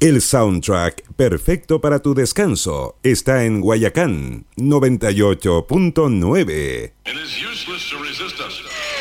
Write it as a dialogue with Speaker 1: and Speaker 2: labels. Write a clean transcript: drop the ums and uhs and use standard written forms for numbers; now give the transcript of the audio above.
Speaker 1: El soundtrack perfecto para tu descanso está en Guayacán 98.9.
Speaker 2: It is useless to resist us.